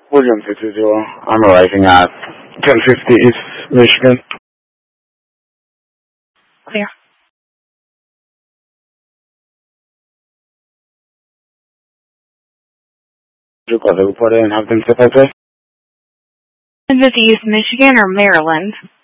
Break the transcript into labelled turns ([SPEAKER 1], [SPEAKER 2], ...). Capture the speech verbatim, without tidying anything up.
[SPEAKER 1] William two two zero. I'm arriving at ten fifty East Michigan.
[SPEAKER 2] Clear.
[SPEAKER 1] You got to report it and have them step outside?
[SPEAKER 2] Is it East Michigan or Maryland?